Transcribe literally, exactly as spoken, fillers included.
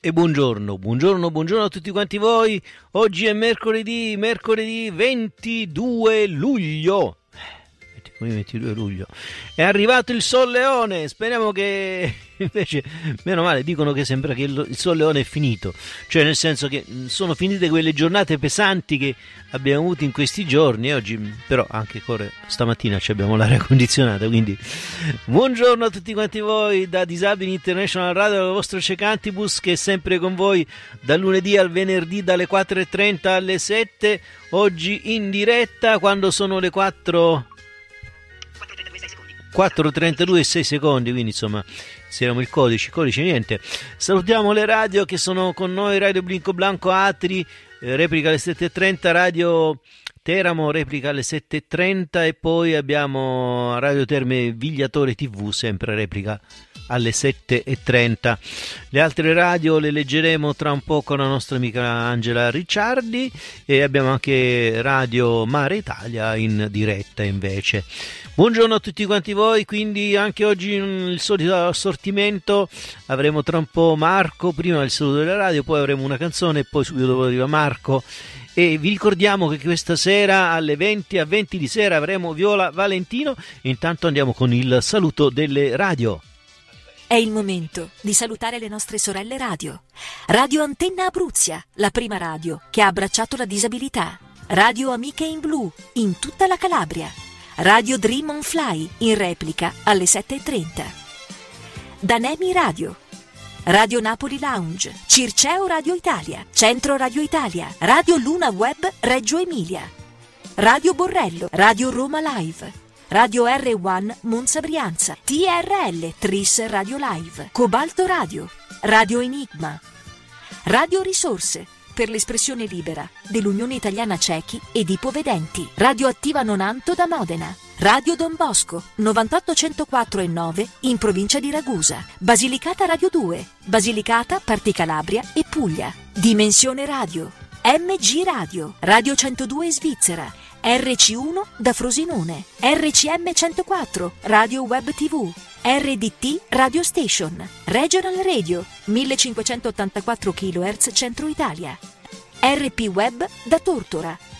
E buongiorno, buongiorno, buongiorno a tutti quanti voi. Oggi è mercoledì, mercoledì ventidue luglio. ventidue luglio. È arrivato il Sol Leone. Speriamo che invece, meno male, dicono che sembra che il Sol Leone è finito. Cioè, nel senso che sono finite quelle giornate pesanti che abbiamo avuto in questi giorni. E oggi, però, anche ancora stamattina ci abbiamo l'aria condizionata. Quindi, buongiorno a tutti quanti voi da Disabili International Radio, dal vostro Cecantibus, che è sempre con voi dal lunedì al venerdì dalle quattro e trenta alle sette. Oggi in diretta quando sono le quattro. quattro e trentadue e sei secondi, quindi insomma siamo il codice, codice niente. Salutiamo le radio che sono con noi: Radio Blinco Blanco Atri, eh, replica alle sette e trenta, Radio Teramo replica alle sette e trenta, e poi abbiamo Radio Terme Vigliatore tivù, sempre replica alle sette e trenta. Le altre radio le leggeremo tra un po' con la nostra amica Angela Ricciardi, e abbiamo anche Radio Mare Italia in diretta invece. Buongiorno a tutti quanti voi, quindi anche oggi il solito assortimento. Avremo tra un po' Marco, prima il saluto della radio, poi avremo una canzone e poi subito dopo arriva Marco. E vi ricordiamo che questa sera alle venti, a venti di sera, avremo Viola Valentino. Intanto andiamo con il saluto delle radio. È il momento di salutare le nostre sorelle radio. Radio Antenna Abruzia, la prima radio che ha abbracciato la disabilità. Radio Amiche in Blu, in tutta la Calabria. Radio Dream on Fly, in replica alle sette e trenta. Danemi Radio. Radio Napoli Lounge, Circeo Radio Italia, Centro Radio Italia, Radio Luna Web Reggio Emilia. Radio Borrello, Radio Roma Live. Radio R uno Monza Brianza, T R L Tris Radio Live, Cobalto Radio, Radio Enigma, Radio Risorse per l'espressione libera dell'Unione Italiana Ciechi ed Ipovedenti, Radio Attiva Nonanto da Modena, Radio Don Bosco novantotto centoquattro e nove in provincia di Ragusa, Basilicata Radio due, Basilicata, Parti Calabria e Puglia, Dimensione Radio, M G Radio, Radio centodue Svizzera, R C uno da Frosinone, R C M centoquattro, Radio Web tivù, R D T Radio Station, Regional Radio, millecinquecentottantaquattro chilohertz Centro Italia, R P Web da Tortora,